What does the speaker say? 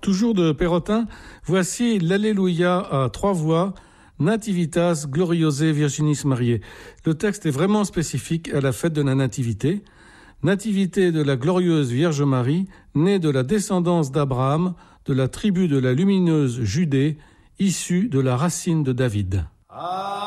Toujours de Perrotin, voici l'Alléluia à 3 voix, Nativitas Gloriose Virginis Mariae. Le texte est vraiment spécifique à la fête de la Nativité. Nativité de la glorieuse Vierge Marie, née de la descendance d'Abraham, de la tribu de la lumineuse Judée, issue de la racine de David.